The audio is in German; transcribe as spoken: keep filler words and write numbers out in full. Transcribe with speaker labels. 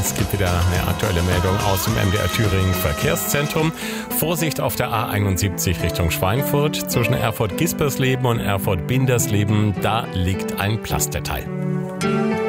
Speaker 1: Es gibt wieder eine aktuelle Meldung aus dem M D R Thüringen Verkehrszentrum. Vorsicht auf der A einundsiebzig Richtung Schweinfurt. Zwischen Erfurt-Gispersleben und Erfurt-Bindersleben, da liegt ein Pflasterteil.